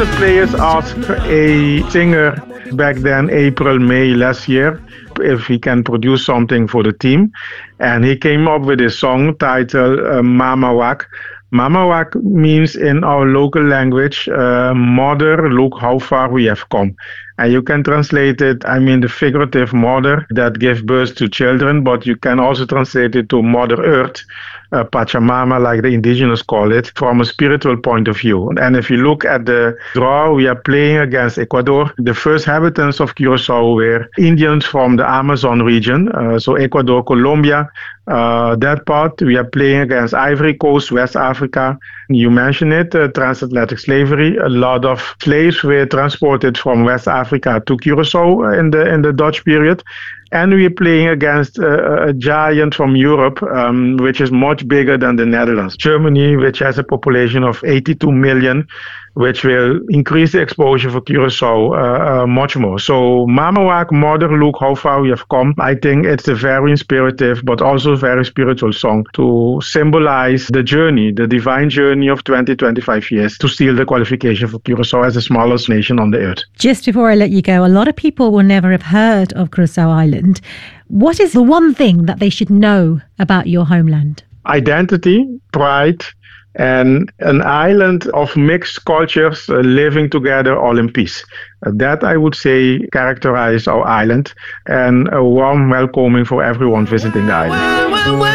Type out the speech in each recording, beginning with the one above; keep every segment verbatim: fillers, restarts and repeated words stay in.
The players asked a singer back then, April, May last year, if he can produce something for the team. And he came up with a song titled uh, Mama Wak. Mama Wak means in our local language, uh, mother, look how far we have come. And you can translate it, I mean, the figurative mother that gives birth to children, but you can also translate it to Mother Earth, uh, Pachamama, like the indigenous call it, from a spiritual point of view. And if you look at the draw, we are playing against Ecuador. The first inhabitants of Curacao were Indians from the Amazon region, uh, so Ecuador, Colombia, uh, that part. We are playing against Ivory Coast, West Africa. You mentioned it, uh, transatlantic slavery. A lot of slaves were transported from West Africa to Curacao in the in the Dutch period. And we're playing against a, a giant from Europe, um, which is much bigger than the Netherlands. Germany, which has a population of eighty-two million, which will increase the exposure for Curacao uh, uh, much more. So Mama Wak, Mother, look how far we have come. I think it's a very inspirative, but also very spiritual song to symbolize the journey, the divine journey of twenty, twenty-five years to steal the qualification for Curacao as the smallest nation on the earth. Just before I let you go, a lot of people will never have heard of Curacao Island. What is the one thing that they should know about your homeland? Identity, pride, and an island of mixed cultures uh, living together all in peace. Uh, that, I would say, characterize our island, and a warm welcoming for everyone visiting the island.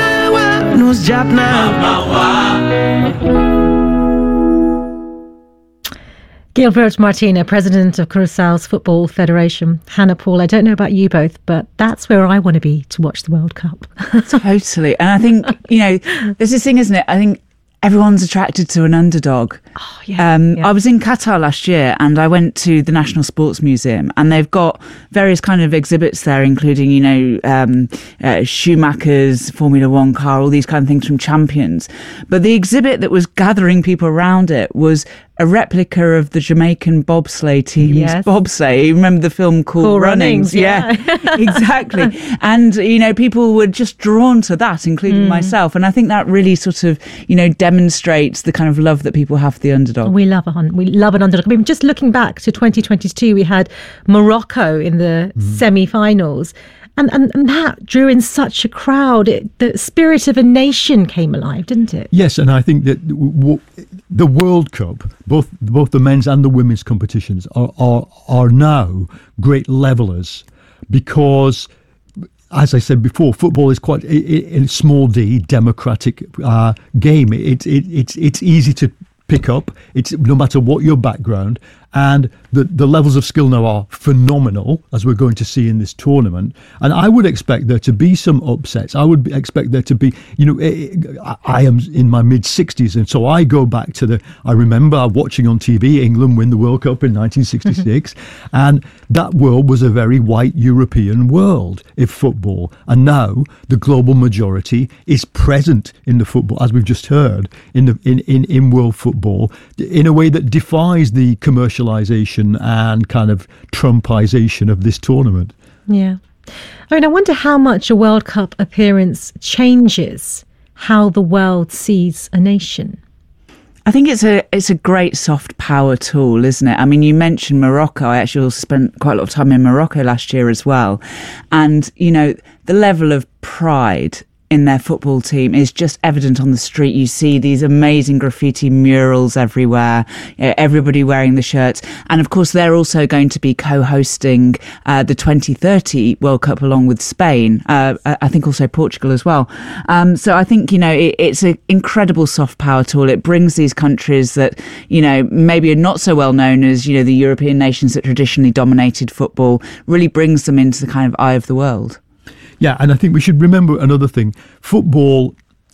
Gilbert Martina, President of Curaçao's Football Federation. Hannah, Paul, I don't know about you both, but that's where I want to be to watch the World Cup. Totally. And I think, you know, there's this thing, isn't it? I think everyone's attracted to an underdog. Oh, yeah, um, yeah. I was in Qatar last year and I went to the National Sports Museum, and they've got various kind of exhibits there, including, you know, um, uh, Schumacher's Formula One car, all these kind of things from Champions. But the exhibit that was gathering people around it was a replica of the Jamaican bobsleigh team's Yes. bobsleigh. You remember the film Cool, Cool Runnings? Runnings, yeah. yeah exactly. And, you know, people were just drawn to that, including mm. myself. And I think that really sort of, you know, demonstrates the kind of love that people have for the underdog. We love a we love an underdog. I mean, just looking back to twenty twenty-two, we had Morocco in the mm. semi-finals. And, and and that drew in such a crowd. It, the spirit of a nation came alive, didn't it? Yes, and I think that w- the World Cup, both both the men's and the women's competitions, are are, are now great levelers because, as I said before, football is quite a, a small d democratic uh, game. It, it it's it's easy to pick up. It's no matter what your background, and the the levels of skill now are phenomenal, as we're going to see in this tournament. And I would expect there to be some upsets. I would expect there to be, you know, I, I am in my mid sixties, and so I go back to the. I remember watching on T V England win the World Cup in nineteen sixty-six, and that world was a very white European world in football. And now the global majority is present in the football, as we've just heard, in the in in, in world football, in a way that defies the commercialization and kind of Trumpization of this tournament. Yeah. I mean, I wonder how much a World Cup appearance changes how the world sees a nation. I think it's a it's a great soft power tool, isn't it? I mean, you mentioned Morocco. I actually also spent quite a lot of time in Morocco last year as well. And, you know, the level of pride in their football team is just evident on the street. You see these amazing graffiti murals everywhere, you know, everybody wearing the shirts. And of course, they're also going to be co-hosting uh, the twenty thirty World Cup along with Spain. Uh, I think also Portugal as well. Um, so I think, you know, it, it's an incredible soft power tool. It brings these countries that, you know, maybe are not so well known as, you know, the European nations that traditionally dominated football, really brings them into the kind of eye of the world. Yeah, and I think we should remember another thing. Football,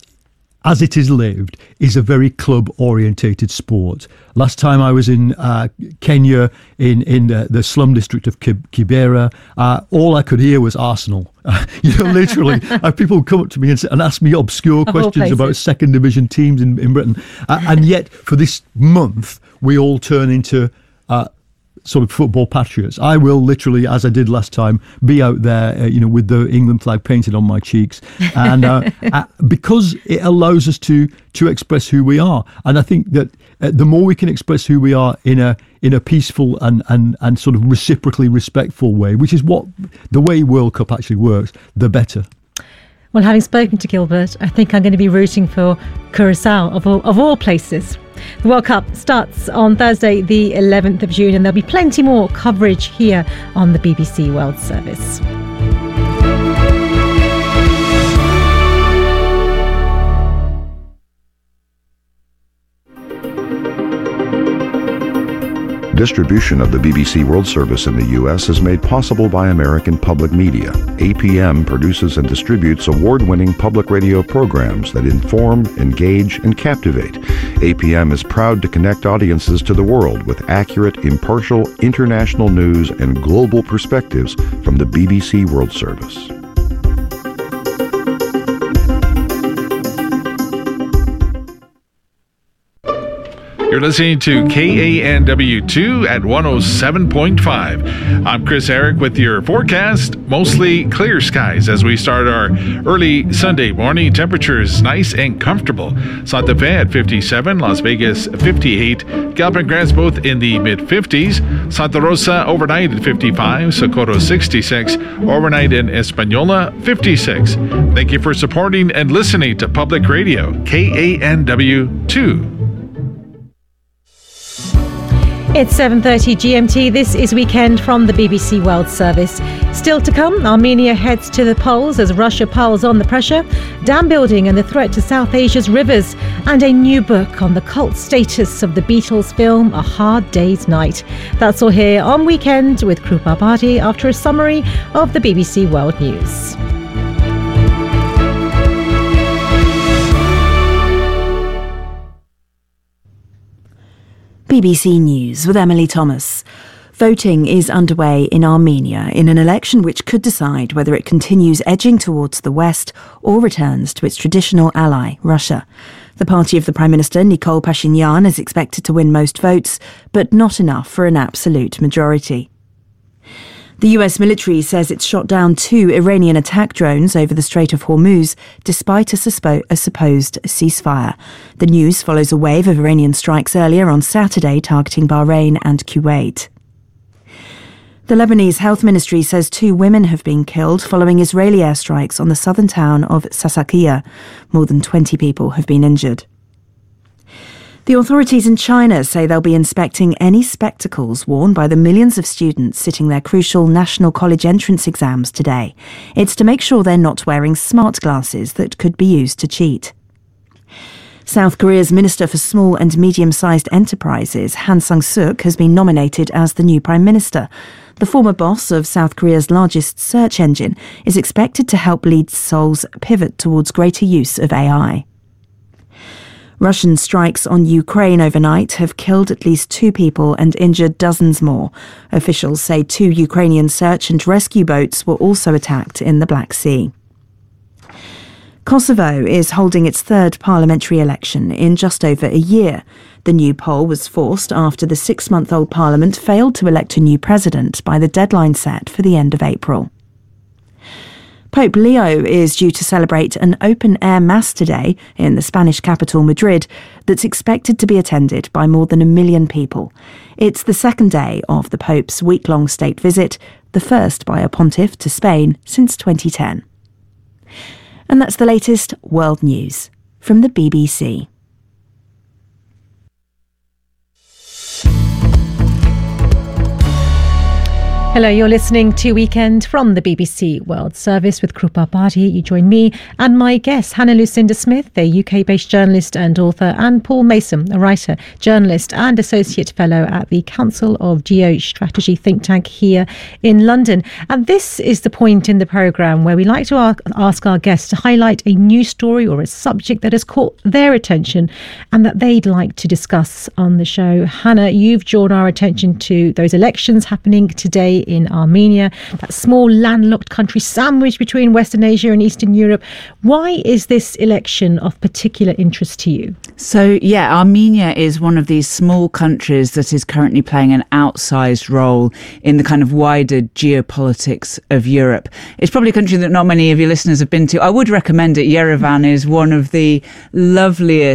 as it is lived, is a very club-orientated sport. Last time I was in uh, Kenya, in, in the, the slum district of Kibera, uh, all I could hear was Arsenal. Uh, you know, literally, uh, people would come up to me and, say, and ask me obscure questions about second division teams in, in Britain. Uh, and yet, for this month, we all turn into Uh, sort of football patriots. I will literally, as I did last time, be out there, uh, you know, with the England flag painted on my cheeks, and uh, uh, because it allows us to to express who we are. And I think that uh, the more we can express who we are in a in a peaceful and, and, and sort of reciprocally respectful way, which is what the way World Cup actually works, the better. Well, having spoken to Gilbert, I think I'm going to be rooting for Curacao, of all, of all places. The World Cup starts on Thursday, the eleventh of June, and there'll be plenty more coverage here on the B B C World Service. Distribution of the B B C World Service in the U S is made possible by American Public Media. A P M produces and distributes award-winning public radio programs that inform, engage, and captivate. A P M is proud to connect audiences to the world with accurate, impartial, international news and global perspectives from the B B C World Service. You're listening to K A N W two at one oh seven point five. I'm Chris Eric with your forecast. Mostly clear skies as we start our early Sunday morning. Temperatures nice and comfortable. Santa Fe at fifty-seven, Las Vegas fifty-eight, Gallup and Grants both in the mid-fifties. Santa Rosa overnight at fifty-five, Socorro sixty-six, overnight in Española fifty-six. Thank you for supporting and listening to Public Radio, K A N W two. It's seven thirty G M T. This is Weekend from the B B C World Service. Still to come, Armenia heads to the polls as Russia piles on the pressure, dam building and the threat to South Asia's rivers, and a new book on the cult status of the Beatles film A Hard Day's Night. That's all here on Weekend with Krupa Bharti after a summary of the B B C World News. B B C News with Emily Thomas. Voting is underway in Armenia in an election which could decide whether it continues edging towards the West or returns to its traditional ally, Russia. The party of the Prime Minister, Nikol Pashinyan, is expected to win most votes, but not enough for an absolute majority. The U S military says it's shot down two Iranian attack drones over the Strait of Hormuz, despite a, suspo- a supposed ceasefire. The news follows a wave of Iranian strikes earlier on Saturday targeting Bahrain and Kuwait. The Lebanese Health Ministry says two women have been killed following Israeli airstrikes on the southern town of Sasakiya. More than twenty people have been injured. The authorities in China say they'll be inspecting any spectacles worn by the millions of students sitting their crucial national college entrance exams today. It's to make sure they're not wearing smart glasses that could be used to cheat. South Korea's Minister for Small and Medium-Sized Enterprises, Han Sang-suk, has been nominated as the new Prime Minister. The former boss of South Korea's largest search engine is expected to help lead Seoul's pivot towards greater use of A I. Russian strikes on Ukraine overnight have killed at least two people and injured dozens more. Officials say two Ukrainian search and rescue boats were also attacked in the Black Sea. Kosovo is holding its third parliamentary election in just over a year. The new poll was forced after the six-month-old parliament failed to elect a new president by the deadline set for the end of April. Pope Leo is due to celebrate an open-air mass today in the Spanish capital Madrid that's expected to be attended by more than a million people. It's the second day of the Pope's week-long state visit, the first by a pontiff to Spain since twenty ten. And that's the latest world news from the B B C. Hello, you're listening to Weekend from the B B C World Service with Krupa Bharti. You join me and my guest, Hannah Lucinda Smith, a U K-based journalist and author, and Paul Mason, a writer, journalist and associate fellow at the Council of Geostrategy think tank here in London. And this is the point in the programme where we like to ask our guests to highlight a news story or a subject that has caught their attention and that they'd like to discuss on the show. Hannah, you've drawn our attention to those elections happening today in Armenia, that small landlocked country sandwiched between Western Asia and Eastern Europe. Why is this election of particular interest to you? So, yeah, Armenia is one of these small countries that is currently playing an outsized role in the kind of wider geopolitics of Europe. It's probably a country that not many of your listeners have been to. I would recommend it. Yerevan is one of the loveliest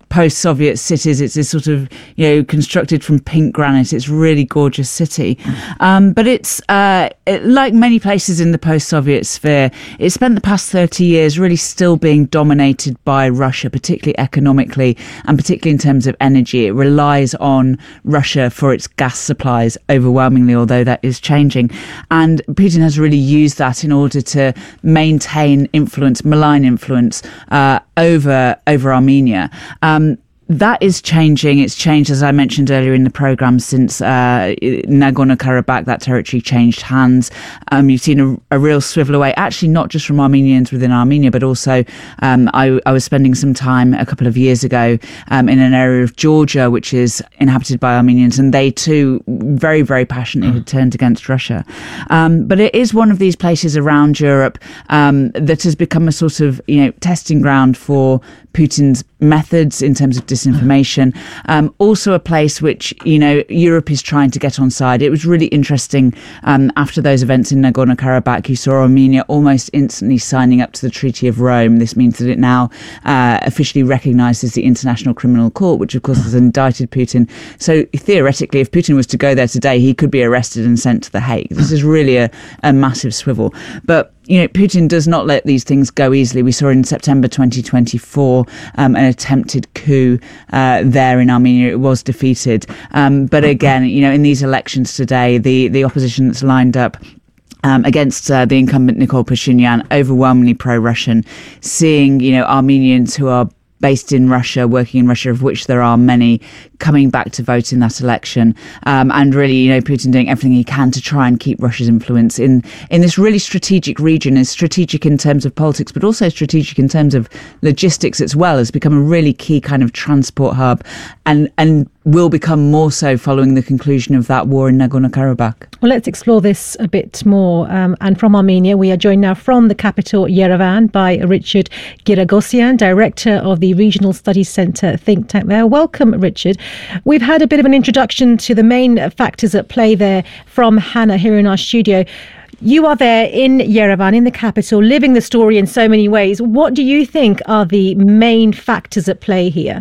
post-Soviet cities. It's this sort of, you know, constructed from pink granite. It's a really gorgeous city. Um, but it's, uh, it, like many places in the post-Soviet sphere, it spent the past thirty years really still being dominated by Russia, particularly economically and particularly in terms of energy. It relies on Russia for its gas supplies overwhelmingly, although that is changing. And Putin has really used that in order to maintain influence, malign influence, uh, over, over Armenia. Um, That is changing. It's changed, as I mentioned earlier in the programme, since uh, Nagorno-Karabakh, that territory changed hands. Um, you've seen a, a real swivel away, actually not just from Armenians within Armenia, but also um, I, I was spending some time a couple of years ago um, in an area of Georgia, which is inhabited by Armenians, and they too very, very passionately had turned against Russia. Um, but it is one of these places around Europe um, that has become a sort of, you know, testing ground for Putin's methods in terms of disinformation. Um, also a place which, you know, Europe is trying to get on side. It was really interesting um, after those events in Nagorno-Karabakh, you saw Armenia almost instantly signing up to the Treaty of Rome. This means that it now uh, officially recognises the International Criminal Court, which of course has indicted Putin. So theoretically, if Putin was to go there today, he could be arrested and sent to The Hague. This is really a, a massive swivel. But you know, Putin does not let these things go easily. We saw in September twenty twenty-four um, an attempted coup uh, there in Armenia. It was defeated. Um, but again, you know, in these elections today, the, the opposition that's lined up Um, against uh, the incumbent Nikol Pashinyan, overwhelmingly pro-Russian, seeing, you know, Armenians who are based in Russia, working in Russia, of which there are many, coming back to vote in that election. Um, and really, you know, Putin doing everything he can to try and keep Russia's influence in, in this really strategic region. Is strategic in terms of politics, but also strategic in terms of logistics as well. Has become a really key kind of transport hub, and, and will become more so following the conclusion of that war in Nagorno-Karabakh. Well, let's explore this a bit more. Um, and from Armenia, we are joined now from the capital, Yerevan, by Richard Giragosyan, director of the Regional Studies Centre think tank there. Welcome, Richard. We've had a bit of an introduction to the main factors at play there from Hannah here in our studio. You are there in Yerevan, in the capital, living the story in so many ways. What do you think are the main factors at play here?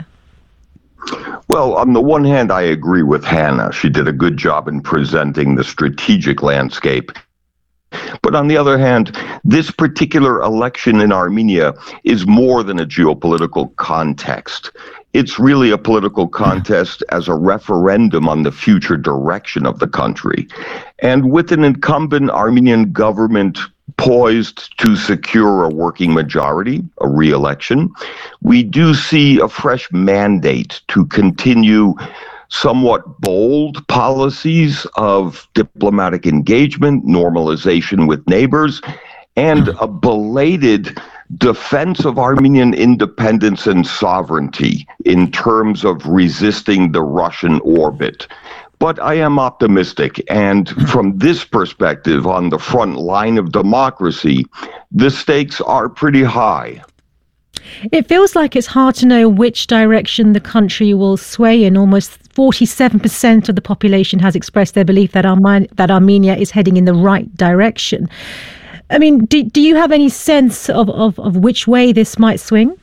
Well, on the one hand, I agree with Hannah. She did a good job in presenting the strategic landscape. But on the other hand, this particular election in Armenia is more than a geopolitical context. It's really a political contest as a referendum on the future direction of the country. And with an incumbent Armenian government poised to secure a working majority, a re-election, we do see a fresh mandate to continue somewhat bold policies of diplomatic engagement, normalization with neighbors, and a belated defense of Armenian independence and sovereignty in terms of resisting the Russian orbit. But I am optimistic, and from this perspective, on the front line of democracy, the stakes are pretty high. It feels like it's hard to know which direction the country will sway in. Almost forty-seven percent of the population has expressed their belief that, Arme- that Armenia is heading in the right direction. I mean, do, do you have any sense of, of, of which way this might swing?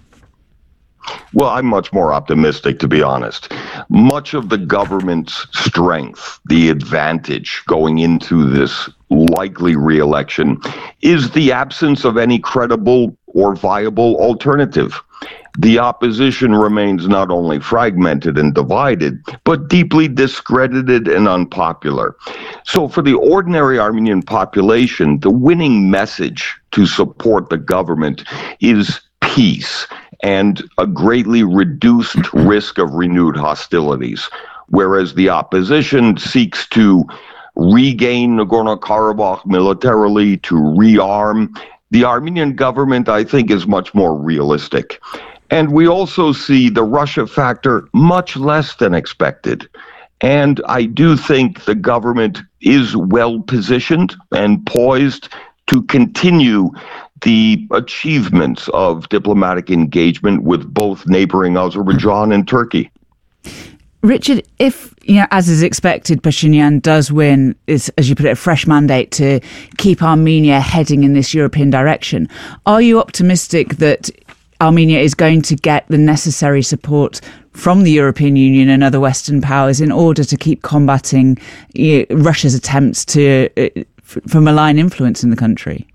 Well, I'm much more optimistic, to be honest. Much of the government's strength, the advantage going into this likely re-election, is the absence of any credible or viable alternative. The opposition remains not only fragmented and divided, but deeply discredited and unpopular. So for the ordinary Armenian population, the winning message to support the government is peace and a greatly reduced risk of renewed hostilities, whereas the opposition seeks to regain Nagorno-Karabakh militarily, to rearm. The Armenian government, I think, is much more realistic. And we also see the Russia factor much less than expected. And I do think the government is well positioned and poised to continue the achievements of diplomatic engagement with both neighboring Azerbaijan and Turkey. Richard, if, you know, as is expected, Pashinyan does win, is, as you put it, a fresh mandate to keep Armenia heading in this European direction, are you optimistic that Armenia is going to get the necessary support from the European Union and other Western powers in order to keep combating you know, Russia's attempts to uh, f- for malign influence in the country?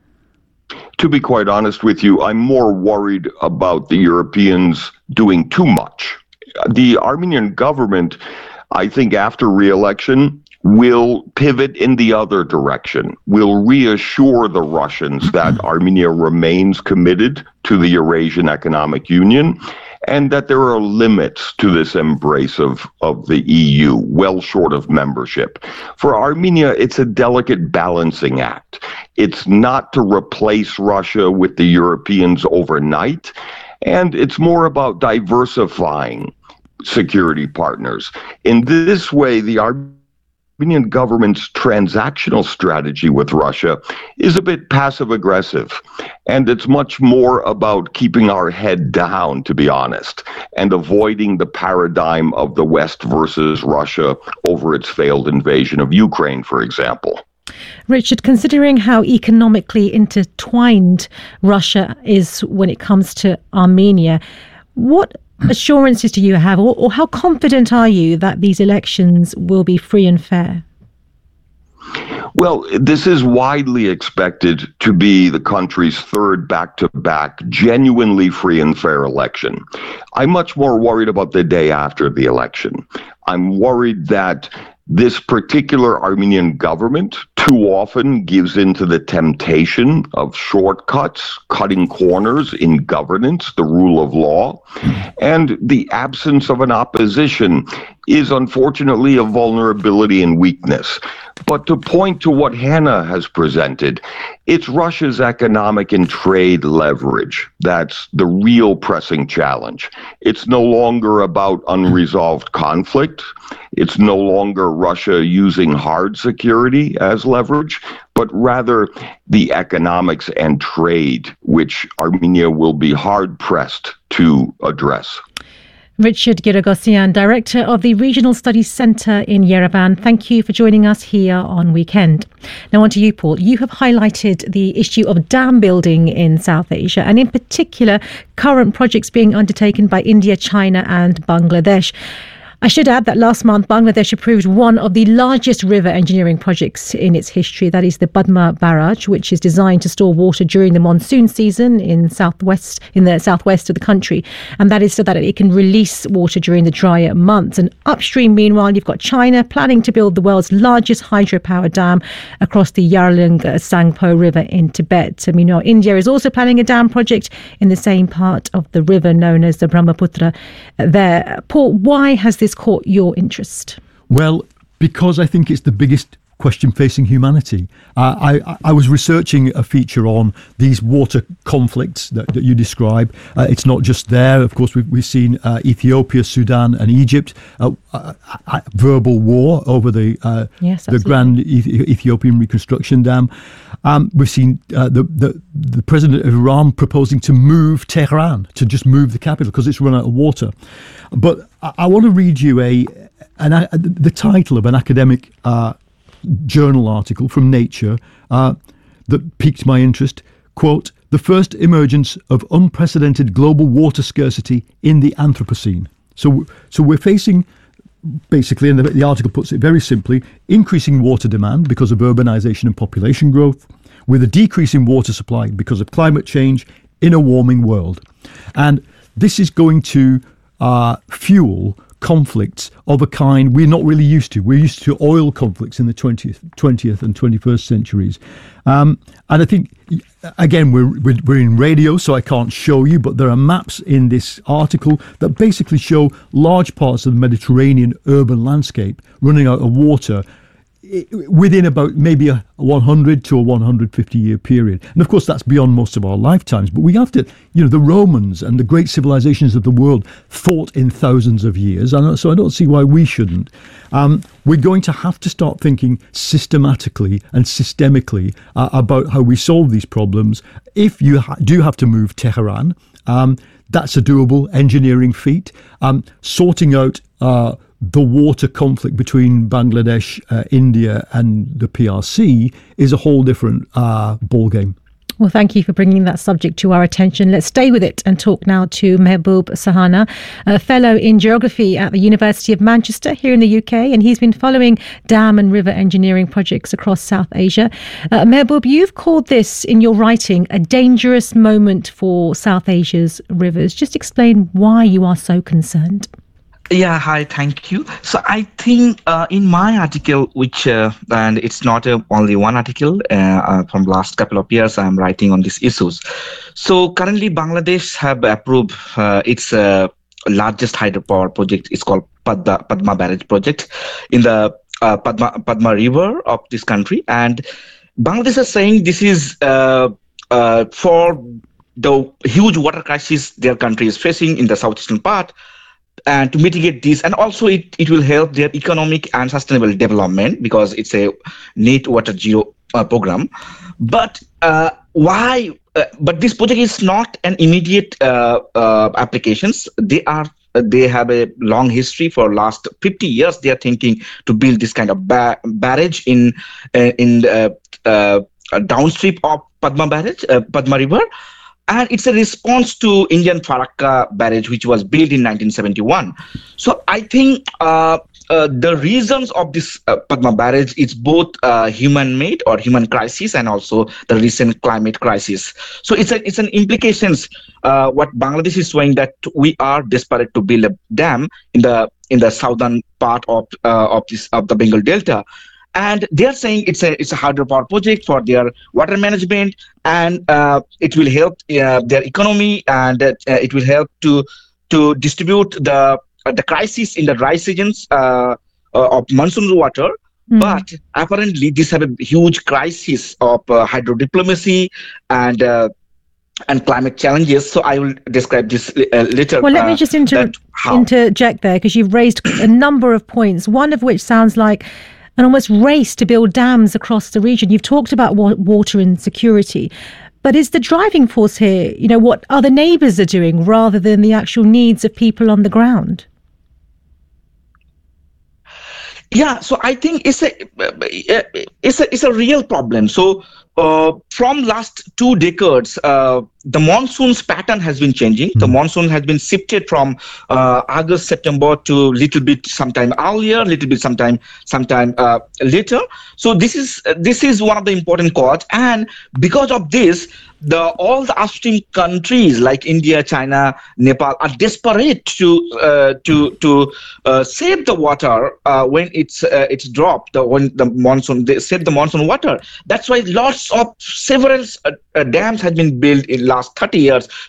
To be quite honest with you, I'm more worried about the Europeans doing too much. The Armenian government, I think after re-election, will pivot in the other direction, will reassure the Russians that Armenia remains committed to the Eurasian Economic Union and that there are limits to this embrace of, of the E U, well short of membership. For Armenia, it's a delicate balancing act. It's not to replace Russia with the Europeans overnight, and it's more about diversifying security partners. In this way, the Armenian government's transactional strategy with Russia is a bit passive-aggressive, and it's much more about keeping our head down, to be honest, and avoiding the paradigm of the West versus Russia over its failed invasion of Ukraine, for example. Richard, considering how economically intertwined Russia is when it comes to Armenia, what assurances do you have, or, or how confident are you that these elections will be free and fair? Well, this is widely expected to be the country's third back-to-back genuinely free and fair election. I'm much more worried about the day after the election. I'm worried that this particular Armenian government too often gives in to the temptation of shortcuts, cutting corners in governance, the rule of law, and the absence of an opposition is unfortunately a vulnerability and weakness. But to point to what Hannah has presented, it's Russia's economic and trade leverage that's the real pressing challenge. It's no longer about unresolved conflict. It's no longer Russia using hard security as leverage, but rather the economics and trade, which Armenia will be hard-pressed to address. Richard Girogosyan, Director of the Regional Studies Centre in Yerevan, thank you for joining us here on Weekend. Now on to you, Paul. You have highlighted the issue of dam building in South Asia, and in particular, current projects being undertaken by India, China and Bangladesh. I should add that last month, Bangladesh approved one of the largest river engineering projects in its history. That is the Badma Barrage, which is designed to store water during the monsoon season in southwest in the southwest of the country. And that is so that it can release water during the drier months. And upstream, meanwhile, you've got China planning to build the world's largest hydropower dam across the Yarlung Sangpo River in Tibet. I mean, you know, India is also planning a dam project in the same part of the river known as the Brahmaputra there. Paul, why has this caught your interest? Well, because I think it's the biggest question facing humanity. Uh, I, I was researching a feature on these water conflicts that, that you describe. Uh, it's not just there. Of course, we've, we've seen uh, Ethiopia, Sudan and Egypt, uh, uh, uh, verbal war over the uh, yes, the Grand e- Ethiopian Reconstruction Dam. Um, we've seen uh, the, the, the president of Iran proposing to move Tehran, to just move the capital because it's run out of water. But I, I want to read you a, an, a the title of an academic uh, journal article from Nature uh, that piqued my interest. Quote, "The first emergence of unprecedented global water scarcity in the Anthropocene." So, so we're facing, basically, and the, the article puts it very simply, increasing water demand because of urbanization and population growth, with a decrease in water supply because of climate change in a warming world. And this is going to uh, fuel conflicts of a kind we're not really used to. We're used to oil conflicts in the twentieth, twentieth and twenty-first centuries. Um, and I think, again, we're, we're, we're in radio, so I can't show you, but there are maps in this article that basically show large parts of the Mediterranean urban landscape running out of water within about maybe a one hundred to a one hundred fifty year period. And of course, that's beyond most of our lifetimes. But we have to, you know, the Romans and the great civilizations of the world thought in thousands of years. And so I don't see why we shouldn't. Um, we're going to have to start thinking systematically and systemically uh, about how we solve these problems. If you ha- do have to move Tehran, um, that's a doable engineering feat. Um, sorting out uh, the water conflict between Bangladesh, uh, India and the P R C is a whole different uh, ballgame. Well, thank you for bringing that subject to our attention. Let's stay with it and talk now to Mehboob Sahana, a fellow in geography at the University of Manchester here in the U K, and he's been following dam and river engineering projects across South Asia. Uh, Mehboob, you've called this in your writing a dangerous moment for South Asia's rivers. Just explain why you are so concerned. Yeah, hi, thank you. So I think uh, in my article, which, uh, and it's not uh, only one article, uh, uh, from last couple of years, I'm writing on these issues. So currently Bangladesh have approved uh, its uh, largest hydropower project. It's called Padma, Padma Barrage project in the uh, Padma, Padma River of this country. And Bangladesh is saying this is uh, uh, for the huge water crisis their country is facing in the southeastern part. And to mitigate this, and also it, it will help their economic and sustainable development because it's a net water zero uh, program. But uh, why? Uh, but this project is not an immediate uh, uh, applications. They are uh, they have a long history for last fifty years. They are thinking to build this kind of ba- barrage in uh, in uh, uh, downstream of Padma barrage, uh, Padma River. And it's a response to Indian Farakka barrage, which was built in nineteen seventy-one. So I think uh, uh, the reasons of this uh, Padma barrage is both uh, human-made or human crisis and also the recent climate crisis. So it's a, it's an implications uh, what Bangladesh is showing that we are desperate to build a dam in the in the southern part of uh, of this of the Bengal Delta. And they're saying it's a it's a hydropower project for their water management, and uh, it will help uh, their economy, and uh, it will help to to distribute the uh, the crisis in the dry seasons uh, uh, of monsoon water. Mm. But apparently, this have a huge crisis of uh, hydro diplomacy and uh, and climate challenges. So I will describe this uh, later. Well, let uh, me just inter- interject there, because you've raised a number of points. One of which sounds like an almost race to build dams across the region. You've talked about wa- water insecurity, but is the driving force here, you know, what other neighbours are doing rather than the actual needs of people on the ground? Yeah, so I think it's a it's a it's a real problem. So uh, from last two decades, uh, the monsoon's pattern has been changing. Mm-hmm. The monsoon has been shifted from uh, August, September to little bit sometime earlier, little bit sometime sometime uh, later. So this is this is one of the important causes, and because of this, the all the upstream countries like India, China, Nepal are desperate to uh, to to uh, save the water uh, when it's uh, it's dropped. The, when the monsoon, they save the monsoon water. That's why lots of several uh, uh, dams have been built in last thirty years